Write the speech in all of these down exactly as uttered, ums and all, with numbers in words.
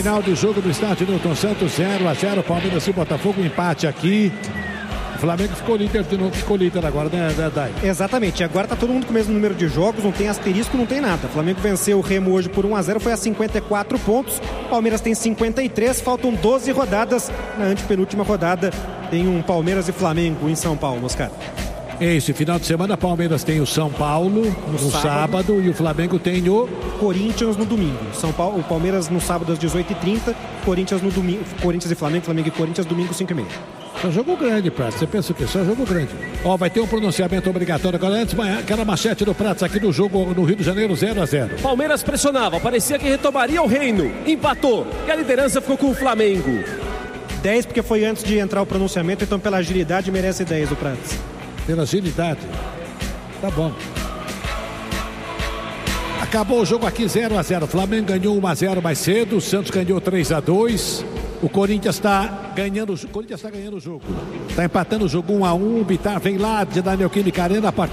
Final de jogo do estádio Newton Santos, zero a zero, Palmeiras e Botafogo, empate aqui. O Flamengo ficou líder de novo, ficou líder agora, né, Dai? Exatamente, agora tá todo mundo com o mesmo número de jogos, não tem asterisco, não tem nada. O Flamengo venceu o Remo hoje por um a zero, foi a cinquenta e quatro pontos. Palmeiras tem cinquenta e três, faltam doze rodadas. Na antepenúltima rodada tem um Palmeiras e Flamengo em São Paulo, Moscardo. Esse final de semana, Palmeiras tem o São Paulo no, no sábado. sábado e o Flamengo tem o Corinthians no domingo. São Paulo, o Palmeiras no sábado às dezoito e trinta, Corinthians no domingo, Corinthians e Flamengo, Flamengo e Corinthians domingo cinco e meia. Só jogo grande, Pratos. Você pensa o quê? Só jogo grande. Ó, vai ter um pronunciamento obrigatório agora. Antes, aquela manchete do Pratos aqui do jogo no Rio de Janeiro, zero a zero. Palmeiras pressionava, parecia que retomaria o reino. Empatou. E a liderança ficou com o Flamengo. dez porque foi antes de entrar o pronunciamento, então pela agilidade merece dez do Pratos. Pela agilidade. Tá bom. Acabou o jogo aqui zero a zero. O Flamengo ganhou um a zero mais cedo. O Santos ganhou três a dois. O Corinthians está ganhando, o Corinthians está ganhando o jogo. Está empatando o jogo um a um. O Bitar vem lá de da Neoquímica Arena a partir.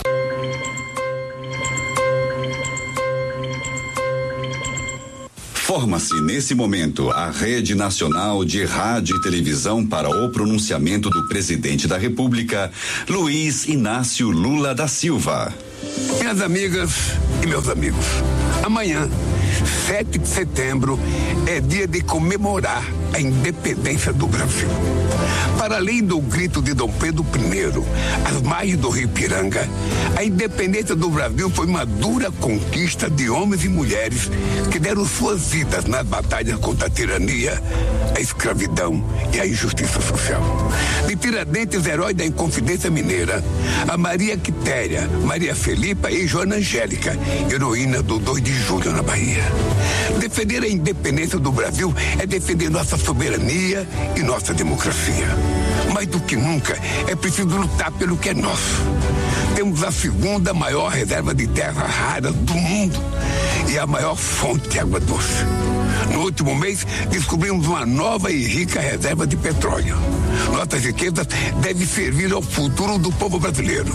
Forma-se nesse momento a Rede Nacional de Rádio e Televisão para o pronunciamento do presidente da República, Luiz Inácio Lula da Silva. Minhas amigas e meus amigos, amanhã, sete de setembro, é dia de comemorar a independência do Brasil. Para além do grito de Dom Pedro I, às margens do Rio Ipiranga, a independência do Brasil foi uma dura conquista de homens e mulheres que deram suas vidas nas batalhas contra a tirania, a escravidão e a injustiça social. De Tiradentes, herói da Inconfidência Mineira, a Maria Quitéria, Maria Felipa e Joana Angélica, heroína do dois de julho na Bahia. Defender a independência do Brasil é defender nossa soberania e nossa democracia. Mais do que nunca, é preciso lutar pelo que é nosso. Temos a segunda maior reserva de terras raras do mundo e a maior fonte de água doce. No último mês, descobrimos uma nova e rica reserva de petróleo. Nossas riquezas devem servir ao futuro do povo brasileiro.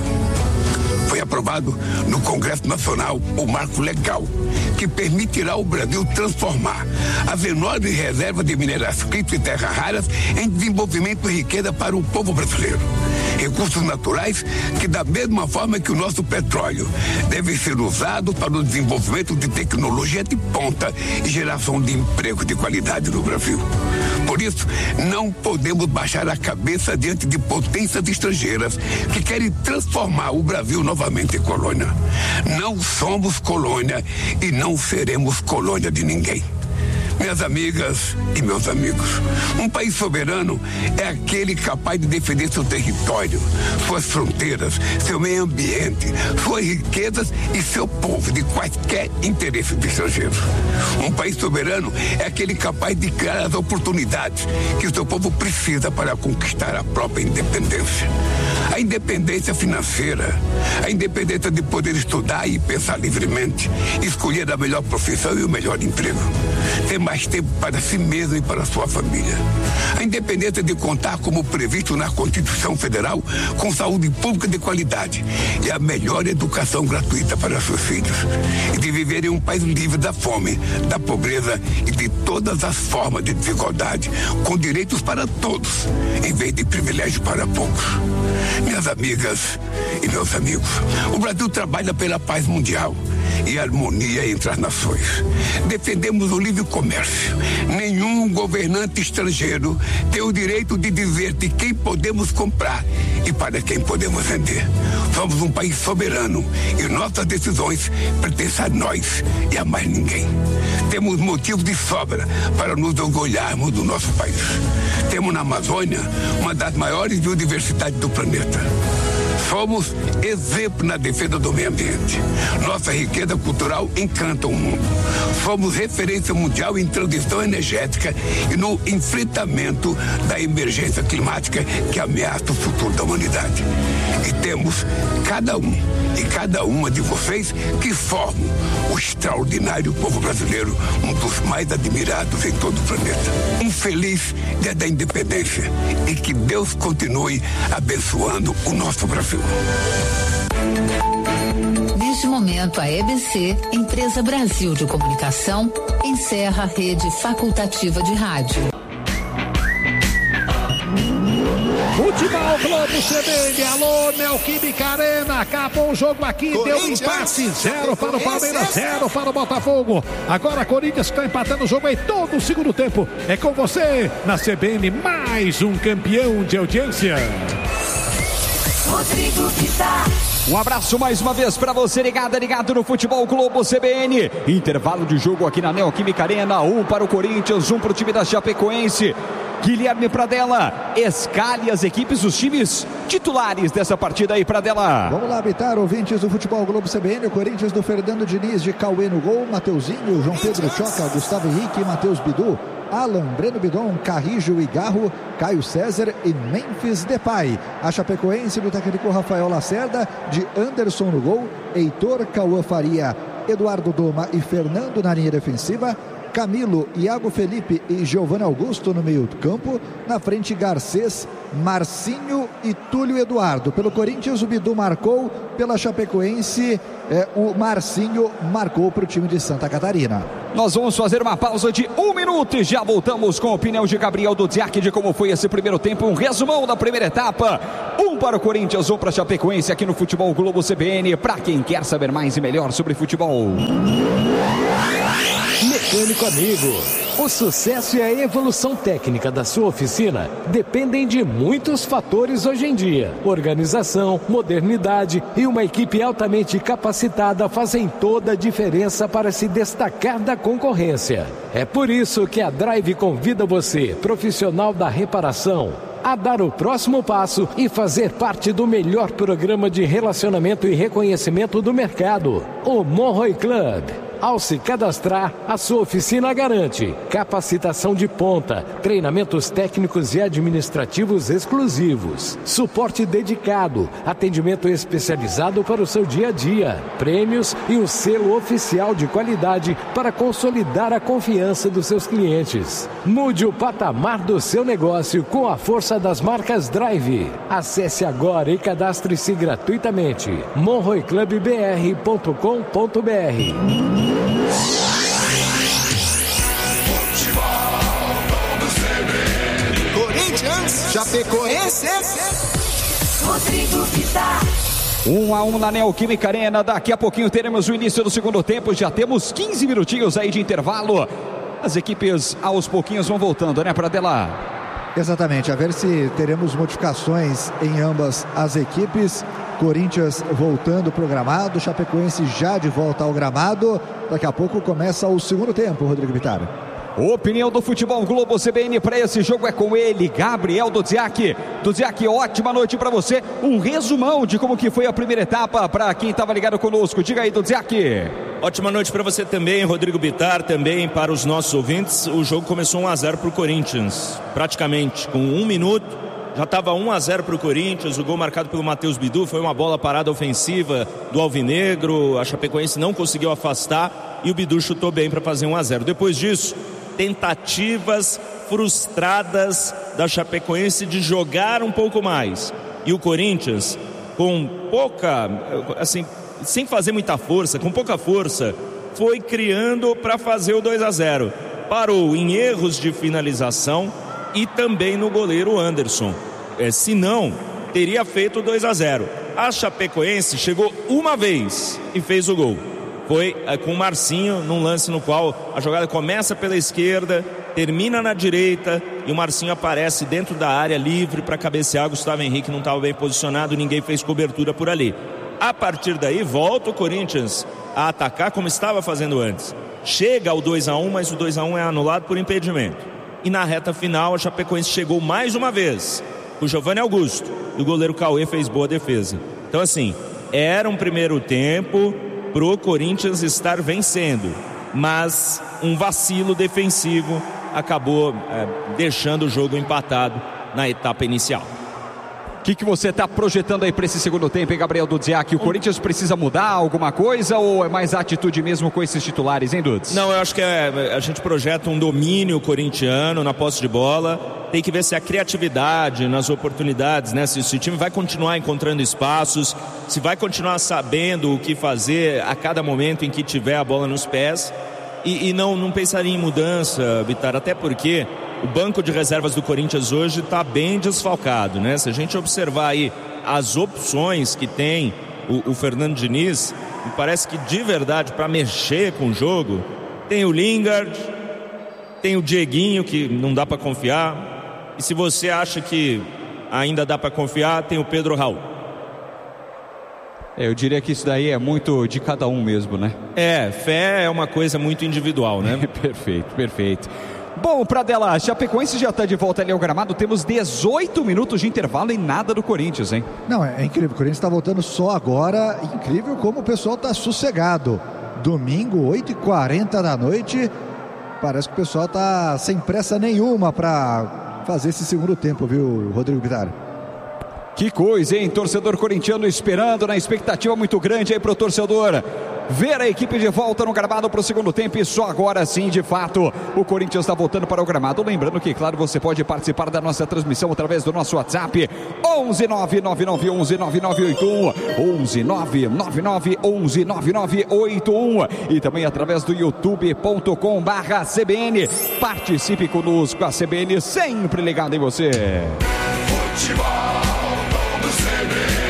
Foi aprovado no Congresso Nacional o marco legal que permitirá ao Brasil transformar as enormes reservas de minérios críticos e terras raras em desenvolvimento e riqueza para o povo brasileiro. Recursos naturais que, da mesma forma que o nosso petróleo, devem ser usados para o desenvolvimento de tecnologia de ponta e geração de emprego de qualidade no Brasil. Por isso, não podemos baixar a cabeça diante de potências estrangeiras que querem transformar o Brasil novamente em colônia. Não somos colônia e não seremos colônia de ninguém. Minhas amigas e meus amigos, um país soberano é aquele capaz de defender seu território, suas fronteiras, seu meio ambiente, suas riquezas e seu povo de quaisquer interesses estrangeiros. Um país soberano é aquele capaz de criar as oportunidades que o seu povo precisa para conquistar a própria independência. A independência financeira, a independência de poder estudar e pensar livremente, escolher a melhor profissão e o melhor emprego. Ter mais tempo para si mesmo e para sua família. A independência de contar, como previsto na Constituição Federal, com saúde pública de qualidade e a melhor educação gratuita para seus filhos. E de viver em um país livre da fome, da pobreza e de todas as formas de desigualdade, com direitos para todos, em vez de privilégio para poucos. Minhas amigas e meus amigos, o Brasil trabalha pela paz mundial e harmonia entre as nações. Defendemos o livre comércio. Nenhum governante estrangeiro tem o direito de dizer de quem podemos comprar e para quem podemos vender. Somos um país soberano e nossas decisões pertencem a nós e a mais ninguém. Temos motivos de sobra para nos orgulharmos do nosso país. Temos na Amazônia uma das maiores biodiversidades do planeta. Somos exemplo na defesa do meio ambiente. Nossa riqueza cultural encanta o mundo. Somos referência mundial em transição energética e no enfrentamento da emergência climática que ameaça o futuro da humanidade. E temos cada um e cada uma de vocês que formam o extraordinário povo brasileiro, um dos mais admirados em todo o planeta. Um feliz Dia da Independência e que Deus continue abençoando o nosso Brasil. Neste momento, a E B C, Empresa Brasil de Comunicação, encerra a rede facultativa de rádio. Futebol Globo C B N, alô, Neoquímica Arena, acabou o jogo aqui, deu um empate, zero para o Palmeiras, zero para o Botafogo. Agora Corinthians está empatando o jogo aí todo o segundo tempo. É com você, na C B N, mais um campeão de audiência. Rodrigo Vitar. Um abraço mais uma vez para você ligado, ligado no Futebol Globo C B N. Intervalo de jogo aqui na Neoquímica Arena, um para o Corinthians, um para o time da Chapecoense. Guilherme Pradella, escale as equipes, os times titulares dessa partida aí, Pradella. Vamos lá, habitar, ouvintes do Futebol Globo C B N, o Corinthians do Fernando Diniz, de Cauê no gol, Mateuzinho, João Pedro Choca, Gustavo Henrique, Matheus Bidu, Alan, Breno Bidon, Carrijo e Garro, Caio César e Memphis Depay. A Chapecoense do técnico Rafael Lacerda, de Anderson no gol, Heitor, Cauã Faria, Eduardo Doma e Fernando na linha defensiva, Camilo, Iago Felipe e Giovanni Augusto no meio do campo. Na frente, Garcês, Marcinho e Túlio Eduardo. Pelo Corinthians, o Bidu marcou. Pela Chapecoense, é, o Marcinho marcou para o time de Santa Catarina. Nós vamos fazer uma pausa de um minuto e já voltamos com a opinião de Gabriel Dudziak de como foi esse primeiro tempo. Um resumão da primeira etapa. Um para o Corinthians, um para a Chapecoense aqui no Futebol Globo C B N. Para quem quer saber mais e melhor sobre futebol. Mecânico amigo, o sucesso e a evolução técnica da sua oficina dependem de muitos fatores hoje em dia. Organização, modernidade e uma equipe altamente capacitada fazem toda a diferença para se destacar da concorrência. É por isso que a Drive convida você, profissional da reparação, a dar o próximo passo e fazer parte do melhor programa de relacionamento e reconhecimento do mercado, o Monroe Club. Ao se cadastrar, a sua oficina garante capacitação de ponta, treinamentos técnicos e administrativos exclusivos, suporte dedicado, atendimento especializado para o seu dia a dia, prêmios e um selo oficial de qualidade para consolidar a confiança dos seus clientes. Mude o patamar do seu negócio com a força das marcas Drive. Acesse agora e cadastre-se gratuitamente. monroe club b r ponto com ponto b r. Corinthians, Chapecoense, Rodrigo Vitar. Um a um na Neoquímica Arena. Daqui a pouquinho teremos o início do segundo tempo. Já temos quinze minutinhos aí de intervalo. As equipes aos pouquinhos vão voltando, né, Pradella? Exatamente, a ver se teremos modificações em ambas as equipes. Corinthians voltando para o gramado, Chapecoense já de volta ao gramado. Daqui a pouco começa o segundo tempo, Rodrigo Vitar. Opinião do Futebol Globo C B N para esse jogo é com ele, Gabriel Dudziak. Dudziak, ótima noite para você. Um resumão de como que foi a primeira etapa para quem estava ligado conosco. Diga aí, Dudziak. Ótima noite para você também, Rodrigo Vitar, também para os nossos ouvintes. O jogo começou um a zero para o Corinthians, praticamente com um minuto. Já estava um a zero para o Corinthians, o gol marcado pelo Matheus Bidu, foi uma bola parada ofensiva do Alvinegro, a Chapecoense não conseguiu afastar e o Bidu chutou bem para fazer um a zero. Depois disso, tentativas frustradas da Chapecoense de jogar um pouco mais. E o Corinthians, com pouca, assim, sem fazer muita força, com pouca força, foi criando para fazer o dois a zero. Parou em erros de finalização e também no goleiro Anderson. É, se não, teria feito dois a zero. A Chapecoense chegou uma vez e fez o gol. Foi é, com o Marcinho, num lance no qual a jogada começa pela esquerda, termina na direita e o Marcinho aparece dentro da área livre para cabecear. Gustavo Henrique não estava bem posicionado, ninguém fez cobertura por ali. A partir daí, volta o Corinthians a atacar como estava fazendo antes. Chega ao dois a um, mas o dois a um é anulado por impedimento. E na reta final, a Chapecoense chegou mais uma vez. O Giovanni Augusto e o goleiro Cauê fez boa defesa. Então, assim, era um primeiro tempo pro Corinthians estar vencendo, mas um vacilo defensivo acabou é, deixando o jogo empatado na etapa inicial. O que, que você está projetando aí para esse segundo tempo, hein, Gabriel Dudziak? O Corinthians precisa mudar alguma coisa ou é mais atitude mesmo com esses titulares, hein, Dudes? Não, eu acho que é, a gente projeta um domínio corintiano na posse de bola. Tem que ver se a criatividade nas oportunidades, né? Se, se o time vai continuar encontrando espaços, se vai continuar sabendo o que fazer a cada momento em que tiver a bola nos pés e, e não, não pensaria em mudança, Bitar, até porque o banco de reservas do Corinthians hoje está bem desfalcado, né? Se a gente observar aí as opções que tem o, o Fernando Diniz, me parece que de verdade, para mexer com o jogo, tem o Lingard, tem o Dieguinho, que não dá para confiar, e se você acha que ainda dá para confiar, tem o Pedro Raul. É, eu diria que isso daí é muito de cada um mesmo, né? É, fé é uma coisa muito individual, né? Perfeito, perfeito. Bom, Pradella, a Chapecoense já está de volta ali ao gramado. Temos dezoito minutos de intervalo e nada do Corinthians, hein? Não, é, é incrível. O Corinthians está voltando só agora. Incrível como o pessoal está sossegado. Domingo, oito e quarenta da noite. Parece que o pessoal está sem pressa nenhuma para fazer esse segundo tempo, viu, Rodrigo Bitar? Que coisa, hein? Torcedor corintiano esperando, na expectativa muito grande aí pro torcedor ver a equipe de volta no gramado para o segundo tempo, e só agora sim, de fato, o Corinthians está voltando para o gramado. Lembrando que, claro, você pode participar da nossa transmissão através do nosso WhatsApp onze nove nove nove onze nove nove oito um, onze nove nove nove onze nove nove oito um, e também através do youtube ponto com barra C B N. Participe conosco, a C B N sempre ligada em você. Futebol do C B N.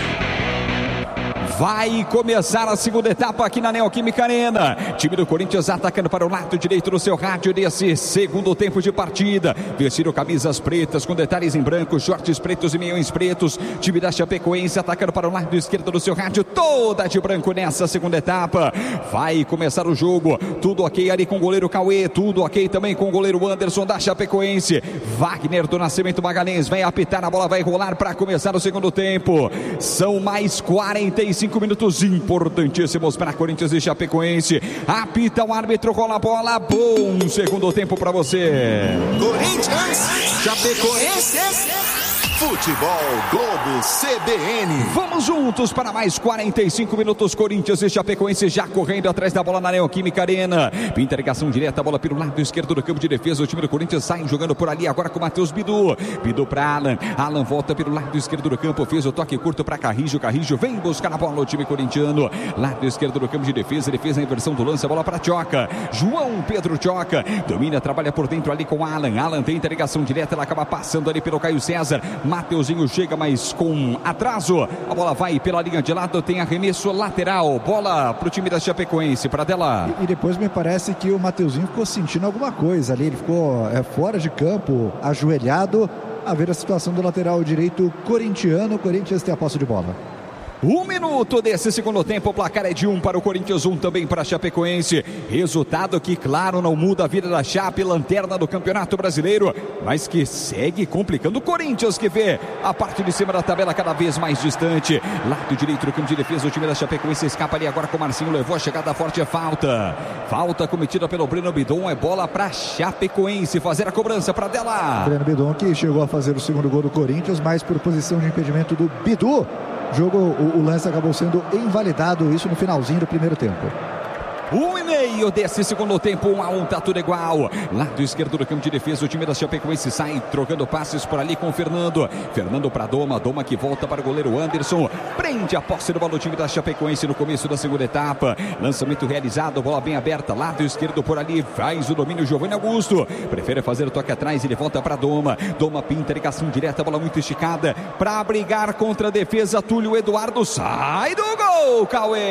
Vai começar a segunda etapa aqui na Neoquímica Arena. Time do Corinthians atacando para o lado direito do seu rádio desse segundo tempo de partida. Vestiram camisas pretas com detalhes em branco, shorts pretos e meiões pretos. Time da Chapecoense atacando para o lado esquerdo do seu rádio, toda de branco nessa segunda etapa. Vai começar o jogo. Tudo ok ali com o goleiro Cauê, tudo ok também com o goleiro Anderson da Chapecoense. Wagner do Nascimento Magalhães vai apitar, a bola vai rolar para começar o segundo tempo. São mais quarenta e cinco minutos importantíssimos para Corinthians e Chapecoense. Apita o árbitro, rola a bola. Bom segundo tempo para você. Corinthians, Chapecoense. Futebol Globo C B N. Vamos juntos para mais quarenta e cinco minutos. Corinthians e Chapecoense já correndo atrás da bola na Neoquímica Arena. Pinta ligação direta, a bola pelo lado esquerdo do campo de defesa. O time do Corinthians sai jogando por ali agora com o Matheus Bidu. Bidu para Alan. Alan volta pelo lado esquerdo do campo. Fez o toque curto para Carrijo. Carrijo vem buscar a bola o time corintiano. Lado esquerdo do campo de defesa. Ele fez a inversão do lance. A bola para Tchoca. João Pedro Tchoca. Domina, trabalha por dentro ali com Alan. Alan tenta ligação direta. Ela acaba passando ali pelo Caio César. Mateuzinho chega, mas com atraso. A bola vai pela linha de lado, tem arremesso lateral. Bola pro time da Chapecoense, Pradella. E, e depois me parece que o Mateuzinho ficou sentindo alguma coisa ali. Ele ficou é, fora de campo, ajoelhado, a ver a situação do lateral direito corintiano. O Corinthians tem a posse de bola. Um minuto desse segundo tempo, o placar é de um para o Corinthians, um também para a Chapecoense. Resultado que, claro, não muda a vida da Chape, lanterna do Campeonato Brasileiro, mas que segue complicando o Corinthians, que vê a parte de cima da tabela cada vez mais distante. Lado direito do campo de defesa, o time da Chapecoense escapa ali agora com o Marcinho, levou a chegada forte, é falta. Falta cometida pelo Breno Bidon, é bola para a Chapecoense fazer a cobrança para dela. Breno Bidon que chegou a fazer o segundo gol do Corinthians, mas por posição de impedimento do Bidu. Jogo, o, o lance acabou sendo invalidado, isso no finalzinho do primeiro tempo. Um e meio desse segundo tempo, um a um, tá tudo igual. Lado esquerdo do campo de defesa, o time da Chapecoense sai trocando passes por ali com o Fernando. Fernando para Doma, Doma que volta para o goleiro Anderson. Prende a posse do bola do time da Chapecoense no começo da segunda etapa. Lançamento realizado, bola bem aberta, lado esquerdo por ali, faz o domínio Giovanni Augusto. Prefere fazer o toque atrás, ele volta para Doma. Doma pinta, ligação direta, bola muito esticada. Para brigar contra a defesa, Túlio Eduardo sai do gol,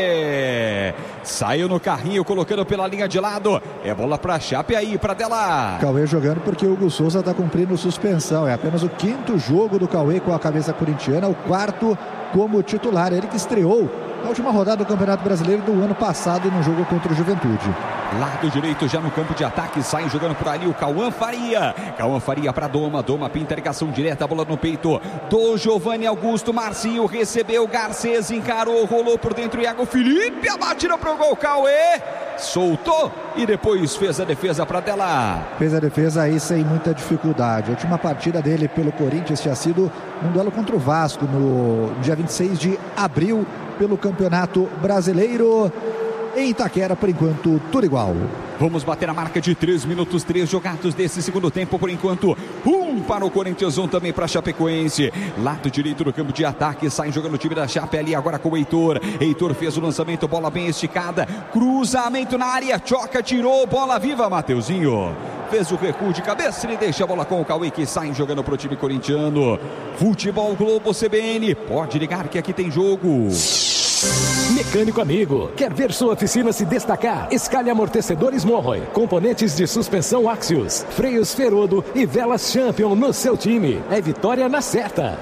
Cauê. Saiu no carrinho, colocando pela linha de lado. É bola para Chape aí, Pradella. Cauê jogando porque o Hugo Souza está cumprindo suspensão. É apenas o quinto jogo do Cauê com a cabeça corintiana, o quarto como titular. Ele que estreou na última rodada do Campeonato Brasileiro do ano passado no jogo contra o Juventude. Lado direito já no campo de ataque, sai jogando por ali o Cauã Faria. Cauã Faria para Doma, Doma pinta ligação direta, a bola no peito do Giovanni Augusto. Marcinho recebeu, Garcês encarou, rolou por dentro, Iago Felipe, a batida pro gol, Cauê soltou e depois fez a defesa para dela. Fez a defesa aí sem muita dificuldade. A última partida dele pelo Corinthians tinha sido um duelo contra o Vasco no dia vinte e seis de abril pelo Campeonato Brasileiro. em Itaquera, por enquanto, tudo igual. Vamos bater a marca de três minutos, três jogados desse segundo tempo, por enquanto. Um para o Corinthians, um também para a Chapecoense. Lado direito do campo de ataque, sai jogando o time da Chape ali agora com o Heitor. Heitor fez o lançamento, bola bem esticada. Cruzamento na área, Choca, tirou, bola viva, Mateuzinho. Fez o recuo de cabeça, ele deixa a bola com o Cauê, que sai jogando para o time corintiano. Futebol Globo C B N, pode ligar que aqui tem jogo. Mecânico amigo, quer ver sua oficina se destacar? Escalhe amortecedores Monroy, componentes de suspensão Axios, freios Ferodo e velas Champion no seu time. É vitória na certa.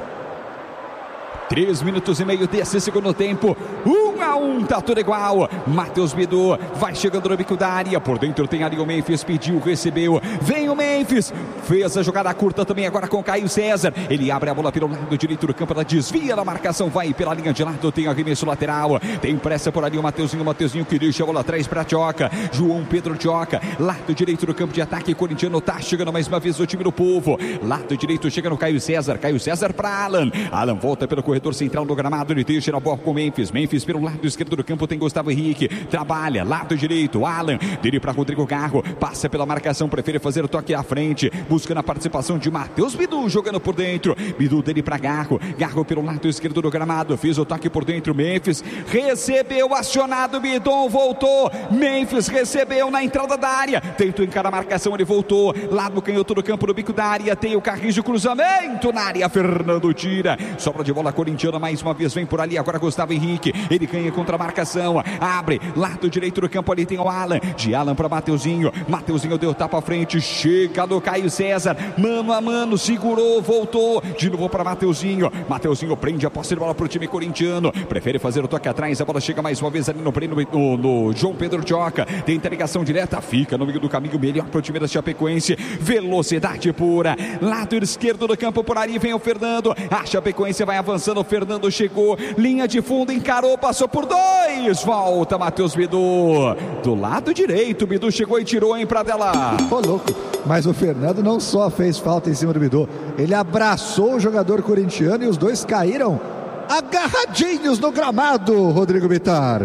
Três minutos e meio desse segundo tempo. Um a um, tá tudo igual. Matheus Bidu vai chegando no bico da área. Por dentro tem ali o Memphis, pediu, recebeu. Vem o Memphis. Fez a jogada curta também agora com o Caio César. Ele abre a bola pelo lado direito do campo. Ela desvia da marcação, vai pela linha de lado. Tem arremesso lateral. Tem pressa por ali o Mateuzinho. O Mateuzinho que deixa a bola atrás para Choca. João Pedro Choca. Lado direito do campo de ataque. Corintiano tá chegando mais uma vez o time do povo. Lado direito chega no Caio César. Caio César para Alan. Alan volta pelo corredor central do gramado, ele deixa a bola com Memphis. Memphis pelo lado esquerdo do campo tem Gustavo Henrique, trabalha, lado direito, Alan, dele para Rodrigo Garro, passa pela marcação, prefere fazer o toque à frente, buscando a participação de Matheus Bidu, jogando por dentro, Bidu dele para Garro, Garro pelo lado esquerdo do gramado, fez o toque por dentro, Memphis, recebeu, acionado, Bidon, voltou, Memphis recebeu na entrada da área, tentou encarar a marcação, ele voltou, lado canhoto do campo, no bico da área, tem o Carrijo, cruzamento na área, Fernando tira, sobra de bola corintiana, mais uma vez vem por ali agora Gustavo Henrique, ele ganha contra a marcação, abre, lado direito do campo, ali tem o Alan, de Alan para Mateuzinho, Mateuzinho deu tapa à frente, chega do Caio César, mano a mano, segurou, voltou, de novo para Mateuzinho, Mateuzinho prende a posse de bola para o time corintiano, prefere fazer o toque atrás, a bola chega mais uma vez ali no, no, no João Pedro Choca, tem interligação direta, fica no meio do caminho, melhor para o time da Chapecoense, velocidade pura, lado esquerdo do campo, por ali vem o Fernando, a Chapecoense vai avançando, o Fernando chegou, linha de fundo, encarou, passou por dois, volta Matheus Bidu, do lado direito, Bidu chegou e tirou, hein, Pradella. Ô louco, mas o Fernando não só fez falta em cima do Bidu, ele abraçou o jogador corintiano e os dois caíram agarradinhos no gramado, Rodrigo Bittar.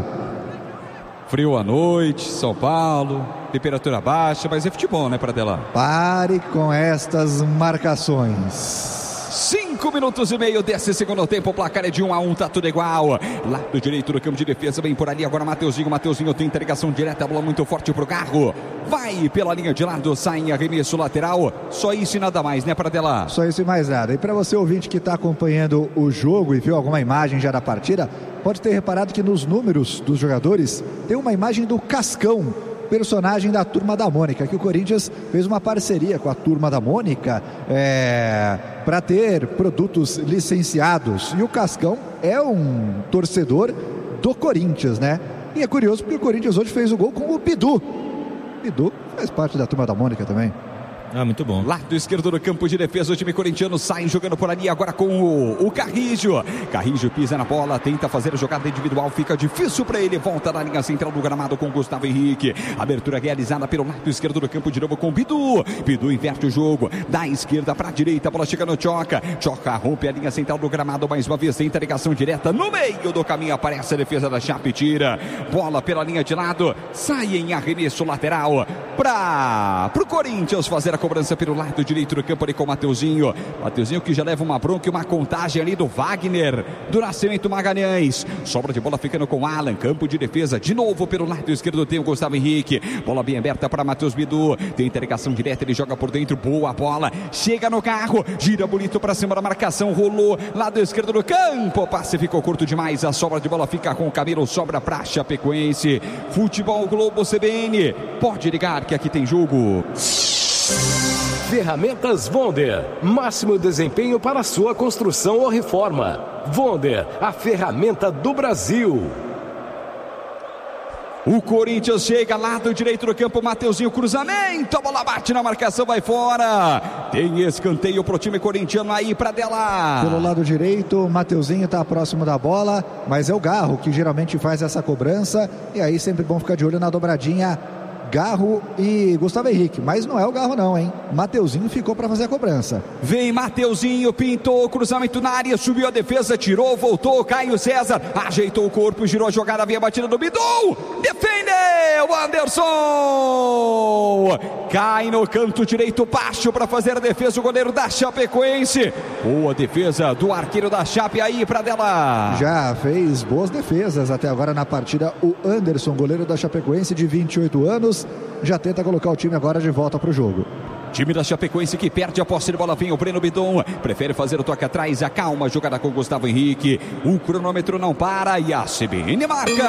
Frio à noite, São Paulo, temperatura baixa, mas é futebol, né, Pradella? Pare com estas marcações. Cinco minutos e meio desse segundo tempo, o placar é de um a um, tá tudo igual. Lado direito do campo de defesa, vem por ali agora Mateuzinho, Mateuzinho tem interligação direta, a bola muito forte pro Garro, vai pela linha de lado, sai em arremesso lateral, só isso e nada mais, né, Pradella? Só isso e mais nada. E para você ouvinte que está acompanhando o jogo e viu alguma imagem já da partida, pode ter reparado que nos números dos jogadores tem uma imagem do Cascão, personagem da Turma da Mônica, que o Corinthians fez uma parceria com a Turma da Mônica é, para ter produtos licenciados, e o Cascão é um torcedor do Corinthians, né? E é curioso porque o Corinthians hoje fez o gol com o Bidu. Bidu faz parte da Turma da Mônica também. Ah, muito bom. Lado esquerdo do campo de defesa, o time corintiano sai jogando por ali agora com o, o Carrijo. Carrijo pisa na bola, tenta fazer a jogada individual, fica difícil para ele, volta na linha central do gramado com Gustavo Henrique. Abertura realizada pelo lado esquerdo do campo de novo com Bidu. Bidu inverte o jogo, da esquerda para a direita, a bola chega no Choca. Choca rompe a linha central do gramado mais uma vez, tem interligação direta no meio do caminho, aparece a defesa da Chape, tira. Bola pela linha de lado, sai em arremesso lateral para o Corinthians fazer a cobrança pelo lado direito do campo ali com o Mateuzinho. Mateuzinho que já leva uma bronca e uma contagem ali do Wagner, do Nascimento Magalhães. Sobra de bola ficando com Alan, campo de defesa, de novo pelo lado esquerdo tem o Gustavo Henrique. Bola bem aberta para Matheus Bidu, tem interligação direta, ele joga por dentro, boa bola, chega no carro, gira bonito para cima da marcação, rolou, lado esquerdo do campo, passe ficou curto demais, a sobra de bola fica com o Camilo, sobra para Chapecoense. Futebol Globo C B N, pode ligar que aqui tem jogo. Ferramentas Wonder, máximo desempenho para sua construção ou reforma. Wonder, a ferramenta do Brasil. O Corinthians chega, lado direito do campo, Mateuzinho, cruzamento, a bola bate na marcação, vai fora. Tem escanteio pro time corintiano aí, Pradella. Pelo lado direito, Mateuzinho está próximo da bola, mas é o Garro que geralmente faz essa cobrança, e aí sempre bom ficar de olho na dobradinha Garro e Gustavo Henrique, mas não é o Garro não, hein? Mateuzinho ficou para fazer a cobrança. Vem Mateuzinho, pintou, cruzamento na área, subiu a defesa, tirou, voltou, Caio César, ajeitou o corpo, girou a jogada, vem a batida do Bidu, defendeu, Anderson, cai no canto direito, baixo para fazer a defesa, o goleiro da Chapecoense, boa defesa do arqueiro da Chape aí para dela. Já fez boas defesas até agora na partida, o Anderson, goleiro da Chapecoense de vinte e oito anos, já tenta colocar o time agora de volta para o jogo. Time da Chapecoense que perde a posse de bola, vem o Breno Bidon, prefere fazer o toque atrás, acalma a jogada com o Gustavo Henrique, o cronômetro não para e a C B N marca.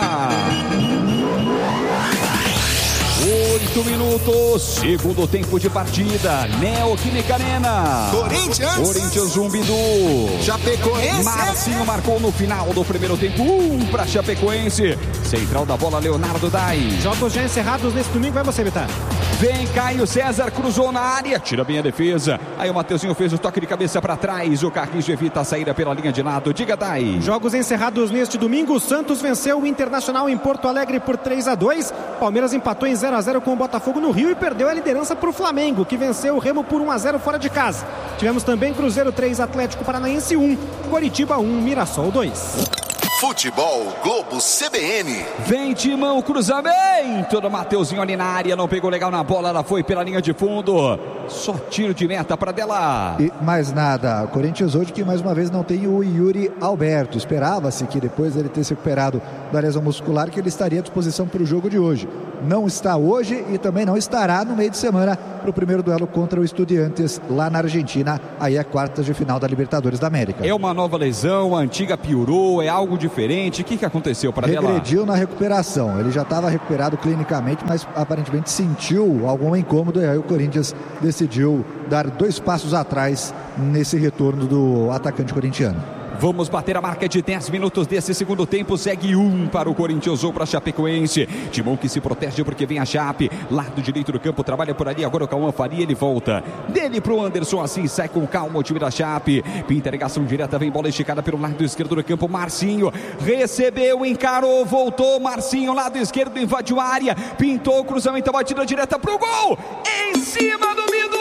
Oito minutos, segundo tempo de partida, Neoquímica Arena. Corinthians. Corinthians um, Bidu. Chapecoense. Marcinho marcou no final do primeiro tempo, um para Chapecoense. Central da bola, Leonardo Dai. Jogos já encerrados nesse domingo, vai você, Vitar. Vem Caio César, cruzou na área, tira bem a defesa. Aí o Mateuzinho fez o toque de cabeça para trás. O Carrijo evita a saída pela linha de lado. Diga, Dai. Jogos encerrados neste domingo. O Santos venceu o Internacional em Porto Alegre por três a dois. Palmeiras empatou em zero a zero com o Botafogo no Rio e perdeu a liderança para o Flamengo, que venceu o Remo por um a zero fora de casa. Tivemos também Cruzeiro três, Atlético Paranaense um, Coritiba um, Mirassol dois. Futebol Globo C B N. Vem Timão, cruzamento do Mateuzinho ali na área, não pegou legal na bola, ela foi pela linha de fundo, só tiro de meta para dela. E mais nada, o Corinthians hoje que mais uma vez não tem o Yuri Alberto, esperava-se que depois dele ter se recuperado da lesão muscular que ele estaria à disposição para o jogo de hoje. Não está hoje e também não estará no meio de semana para o primeiro duelo contra o Estudiantes lá na Argentina, aí é quartas de final da Libertadores da América. É uma nova lesão, a antiga piorou, é algo diferente, o que, que aconteceu para ela? Regrediu na recuperação, ele já estava recuperado clinicamente, mas aparentemente sentiu algum incômodo e aí o Corinthians decidiu dar dois passos atrás nesse retorno do atacante corintiano. Vamos bater a marca de dez minutos desse segundo tempo. Segue um para o Corinthians ou para a Chapecoense. Timão que se protege porque vem a Chape. Lado direito do campo, trabalha por ali. Agora o Cauã Faria, ele volta. Dele para o Anderson, assim sai com calma o time da Chape. Pinta a ligação direta, vem bola esticada pelo lado esquerdo do campo. Marcinho recebeu, encarou, voltou. Marcinho, lado esquerdo, invadiu a área. Pintou o cruzamento, a batida direta para o gol. Em cima do Bidu.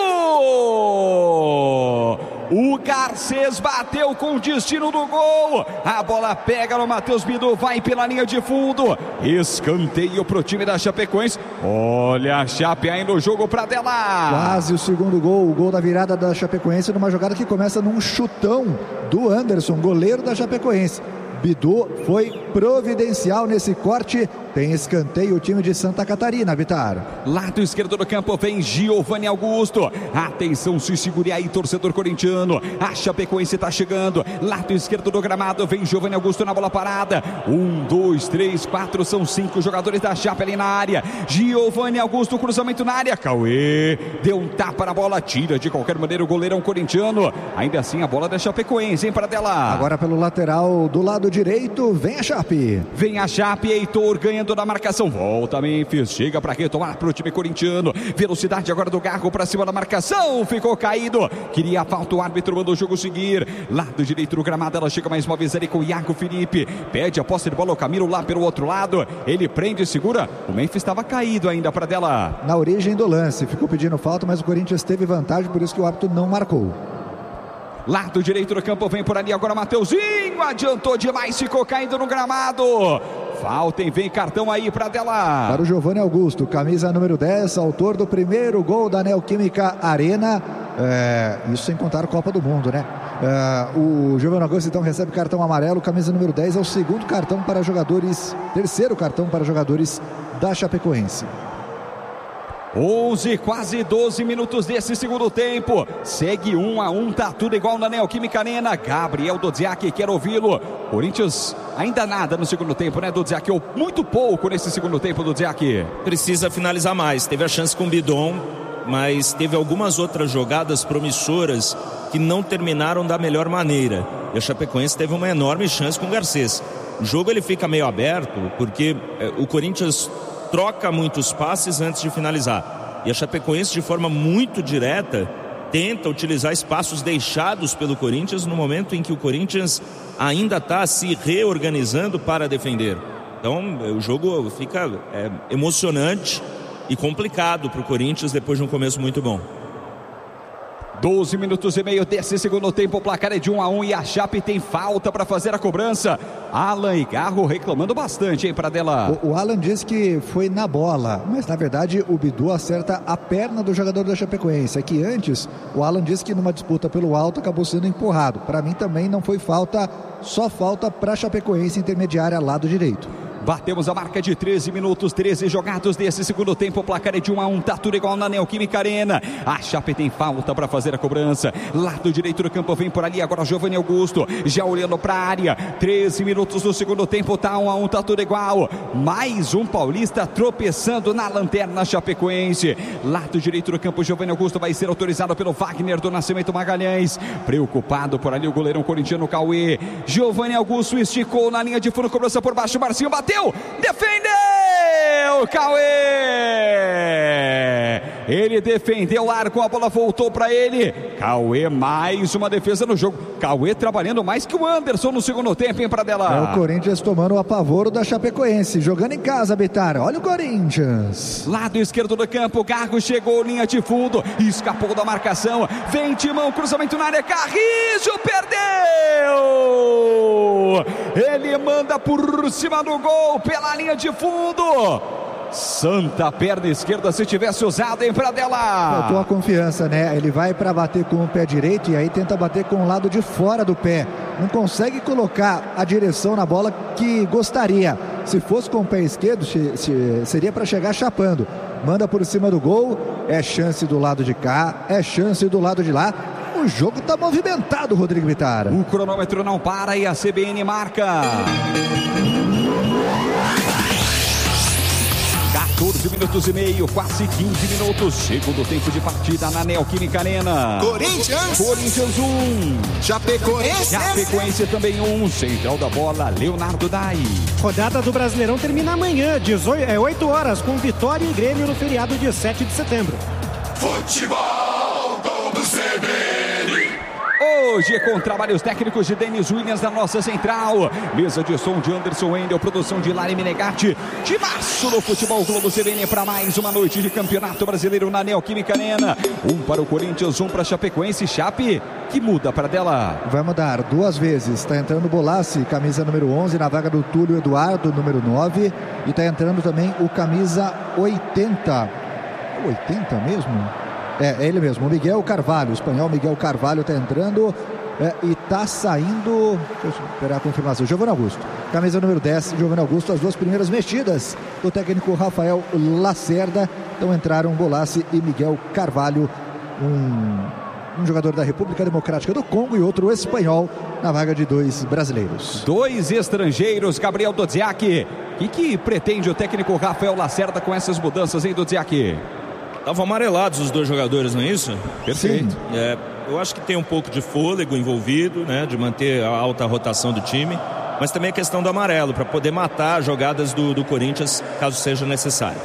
O Garcês bateu com o destino do gol. A bola pega no Matheus Bidu, vai pela linha de fundo. Escanteio pro time da Chapecoense. Olha a Chape aí no jogo pra dela. Quase o segundo gol, o gol da virada da Chapecoense numa jogada que começa num chutão do Anderson, goleiro da Chapecoense. Bidu foi providencial nesse corte. Tem escanteio o time de Santa Catarina, Vitar. Lado esquerdo do campo vem Giovanni Augusto. Atenção, se segure aí, torcedor corintiano. A Chapecoense tá chegando. Lado esquerdo do gramado vem Giovanni Augusto na bola parada. Um, dois, três, quatro, são cinco jogadores da Chape ali na área. Giovanni Augusto, cruzamento na área. Cauê deu um tapa na bola, tira de qualquer maneira o goleirão corintiano. Ainda assim a bola da Chapecoense, hein, para dela. Agora pelo lateral do lado direito, vem a Chape. Vem a Chape, Heitor ganhando da marcação, volta Memphis, chega para retomar para o time corintiano, velocidade agora do Garro para cima da marcação, ficou caído, queria a falta, o árbitro mandou o jogo seguir, lado direito do gramado, ela chega mais uma vez ali com o Iago Felipe, pede a posse de bola, o Camilo lá pelo outro lado, ele prende e segura, o Memphis estava caído ainda para dela. Na origem do lance, ficou pedindo falta, mas o Corinthians teve vantagem, por isso que o árbitro não marcou. Lado direito do campo, vem por ali agora Mateuzinho, adiantou demais, ficou caindo no gramado. Falta e vem cartão aí para dela. Para o Giovanni Augusto, camisa número dez, autor do primeiro gol da Neoquímica Arena. É, isso sem contar a Copa do Mundo, né? É, o Giovanni Augusto então recebe cartão amarelo, camisa número dez, é o segundo cartão para jogadores, terceiro cartão para jogadores da Chapecoense. onze, quase doze minutos desse segundo tempo. Segue um a um, tá tudo igual na Neoquímica Arena. Gabriel Dodziak, quero ouvi-lo. Corinthians ainda nada no segundo tempo, né, Dodziak? Ou muito pouco nesse segundo tempo, Dodziak. Precisa finalizar mais. Teve a chance com o Bidon, mas teve algumas outras jogadas promissoras que não terminaram da melhor maneira. E a Chapecoense teve uma enorme chance com o Garcês. O jogo ele fica meio aberto porque é, o Corinthians troca muitos passes antes de finalizar. E a Chapecoense, de forma muito direta, tenta utilizar espaços deixados pelo Corinthians no momento em que o Corinthians ainda está se reorganizando para defender. Então, o jogo fica é, emocionante e complicado para o Corinthians depois de um começo muito bom. doze minutos e meio desse segundo tempo, o placar é de um a um e a Chape tem falta para fazer a cobrança. Alan e Garro reclamando bastante, hein, Pradella? O, o Alan disse que foi na bola, mas na verdade o Bidu acerta a perna do jogador da Chapecoense. É que antes o Alan disse que numa disputa pelo alto acabou sendo empurrado. Para mim também não foi falta, só falta para a Chapecoense intermediária lado direito. Batemos a marca de treze minutos, treze jogados desse segundo tempo. O placar é de um a um, tá tudo igual na Neoquímica Arena. A Chape tem falta para fazer a cobrança. Lado direito do campo vem por ali agora Giovanni Augusto, já olhando para a área. treze minutos do segundo tempo, tá um a um, tá tudo igual. Mais um paulista tropeçando na lanterna chapecoense. Lado direito do campo, Giovanni Augusto vai ser autorizado pelo Wagner do Nascimento Magalhães. Preocupado por ali o goleirão corintiano Cauê. Giovanni Augusto esticou na linha de fundo, cobrança por baixo, Marcinho bateu. Defendeu Cauê, ele defendeu o arco, a bola voltou para ele. Cauê, mais uma defesa no jogo. Cauê trabalhando mais que o Anderson no segundo tempo, hein, Pradella? É o Corinthians tomando o apavoro da Chapecoense, jogando em casa, Bitar. Olha o Corinthians. Lado esquerdo do campo, Garro chegou, linha de fundo, escapou da marcação, vem Timão, cruzamento na área, Carrijo perdeu. Ele manda por cima do gol, pela linha de fundo. Santa perna esquerda, se tivesse usado, hein, Pradella? Faltou a confiança, né? Ele vai para bater com o pé direito e aí tenta bater com o lado de fora do pé. Não consegue colocar a direção na bola que gostaria. Se fosse com o pé esquerdo, seria para chegar chapando. Manda por cima do gol, é chance do lado de cá, é chance do lado de lá. O jogo está movimentado, Rodrigo Bitar. O cronômetro não para e a C B N marca. quatorze minutos e meio, quase quinze minutos. Segundo tempo de partida na Neoquímica Arena. Corinthians. Corinthians um. Chapecoense. Chapecoense também um. Central da bola, Leonardo Dai. Rodada do Brasileirão termina amanhã, dezoito, é, oito horas, com Vitória e Grêmio no feriado de sete de setembro. Futebol Globo C B N. Hoje com trabalhos técnicos de Denis Williams na nossa central. Mesa de som de Anderson Wendel, produção de Lari Menegatti. Timaço no Futebol Globo C B N para mais uma noite de Campeonato Brasileiro na Neoquímica Arena. Um para o Corinthians, um para a Chapecoense. Chape, que muda para dela. Vai mudar duas vezes. Está entrando o Bolassi, camisa número onze, na vaga do Túlio Eduardo, número nove. E está entrando também o camisa oitenta. oitenta mesmo? É, é ele mesmo, o Miguel Carvalho, o espanhol Miguel Carvalho está entrando é, e está saindo, deixa eu esperar a confirmação, Giovanni Augusto, camisa número dez, Giovanni Augusto, as duas primeiras mexidas do técnico Rafael Lacerda. Então entraram Bolassi e Miguel Carvalho, um, um jogador da República Democrática do Congo e outro espanhol na vaga de dois brasileiros. Dois estrangeiros, Gabriel Dodziak. O que, que pretende o técnico Rafael Lacerda com essas mudanças, hein, Dodziak? Estavam amarelados os dois jogadores, não é isso? Perfeito. É, eu acho que tem um pouco de fôlego envolvido, né, de manter a alta rotação do time, mas também a questão do amarelo, para poder matar jogadas do, do Corinthians, caso seja necessário.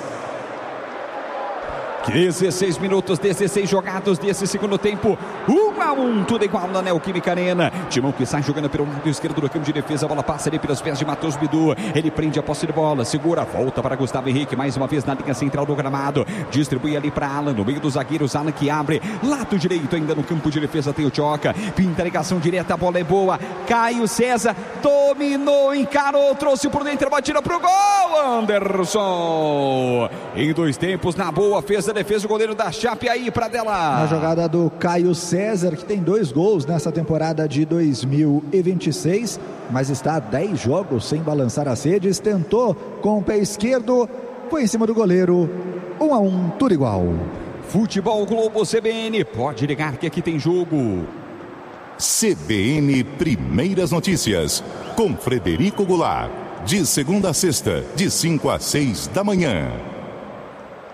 dezesseis minutos, dezesseis jogados desse segundo tempo, um a um, tudo igual na Neoquímica Arena. Timão que sai jogando pelo lado esquerdo do campo de defesa, a bola passa ali pelos pés de Matheus Bidu, ele prende a posse de bola, segura, volta para Gustavo Henrique, mais uma vez na linha central do gramado, distribui ali para Alan, no meio dos zagueiros, Alan que abre, lado direito ainda no campo de defesa tem o Tchoca, pinta a ligação direta, a bola é boa, Caio César, dominou, encarou, trouxe por dentro, a batida pro gol, Anderson, em dois tempos, na boa, fez a defesa, o goleiro da Chape aí, Pradella. Na jogada do Caio César, que tem dois gols nessa temporada de dois mil e vinte e seis, mas está a dez jogos sem balançar as redes, tentou com o pé esquerdo, foi em cima do goleiro, um a um, tudo igual. Futebol Globo C B N, pode ligar que aqui tem jogo. C B N Primeiras Notícias, com Frederico Goulart, de segunda a sexta, de cinco a seis da manhã.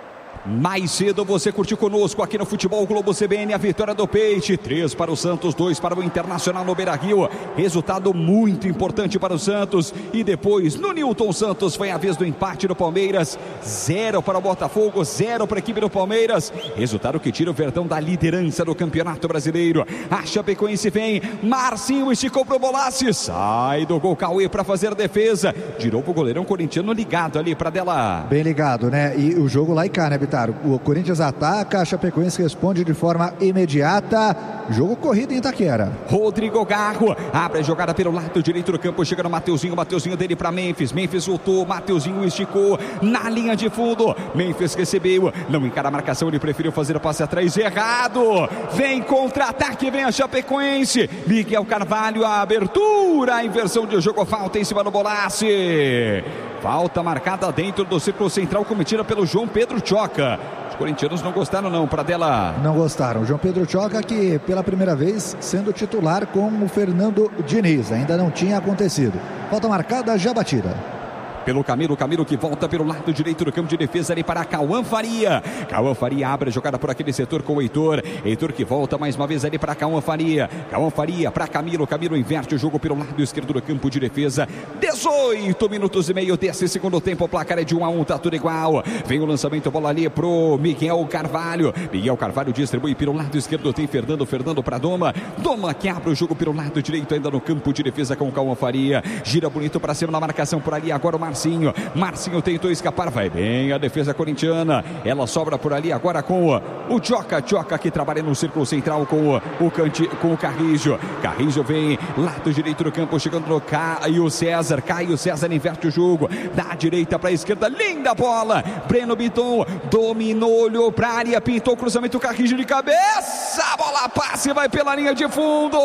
Mais cedo você curtiu conosco aqui no Futebol Globo C B N a vitória do Peixe, três para o Santos, dois para o Internacional no Beira-Rio, resultado muito importante para o Santos. E depois no Newton Santos foi a vez do empate do Palmeiras, zero para o Botafogo, zero para a equipe do Palmeiras, resultado que tira o Verdão da liderança do Campeonato Brasileiro. A Chapecoense vem, Marcinho esticou pro Bolassi, sai do gol Cauê para fazer a defesa, tirou pro goleirão corintiano ligado ali para dela. Bem ligado, né? E o jogo lá e cá, né, Bitar? O Corinthians ataca, a Chapecoense responde de forma imediata. Jogo corrido em Itaquera. Rodrigo Garro abre a jogada pelo lado direito do campo, chega no Mateuzinho, Mateuzinho dele para Memphis, Memphis voltou, Mateuzinho esticou na linha de fundo, Memphis recebeu, não encara a marcação, ele preferiu fazer o passe atrás, errado, vem contra-ataque, vem a Chapecoense, Miguel Carvalho, a abertura, a inversão de jogo, falta em cima do Bolassi, falta marcada dentro do círculo central cometida pelo João Pedro Choca. Os corintianos não gostaram não, Pradella. Não gostaram. João Pedro Choca, que pela primeira vez sendo titular com o Fernando Diniz, ainda não tinha acontecido. Falta marcada, já batida. Pelo Camilo, Camilo que volta pelo lado direito do campo de defesa ali para Cauã Faria. Cauã Faria abre a jogada por aquele setor com o Heitor. Heitor que volta mais uma vez ali para Cauã Faria. Cauã Faria para Camilo. Camilo inverte o jogo pelo lado esquerdo do campo de defesa. dezoito minutos e meio desse segundo tempo. O placar é de um a um, tá tudo igual. Vem o lançamento, bola ali pro Miguel Carvalho. Miguel Carvalho distribui pelo lado esquerdo. Tem Fernando, Fernando para Doma. Doma que abre o jogo pelo lado direito ainda no campo de defesa com o Cauã Faria. Gira bonito para cima na marcação por ali. Agora o Marcinho. Marcinho, Marcinho tentou escapar, vai bem a defesa corintiana, ela sobra por ali agora com o, o Choca, Choca que trabalha no círculo central com o, o, Canti, com o Carrijo, Carrijo vem, lado direito do campo, chegando no Caio César, Caio César inverte o jogo, da direita para a esquerda, linda bola, Breno Biton, dominou, olhou para a área, pintou o cruzamento, Carrijo de cabeça, a bola passa e vai pela linha de fundo,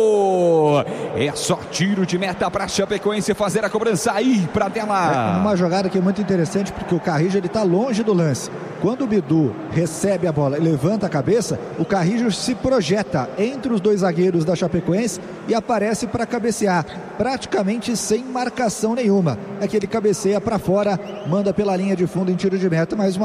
é só tiro de meta para a Chapecoense fazer a cobrança aí para dela. É uma jogada que é muito interessante porque o Carrijo ele está longe do lance. Quando o Bidu recebe a bola e levanta a cabeça, o Carrijo se projeta entre os dois zagueiros da Chapecoense e aparece para cabecear, praticamente sem marcação nenhuma. É que ele cabeceia para fora, manda pela linha de fundo em tiro de meta, mas uma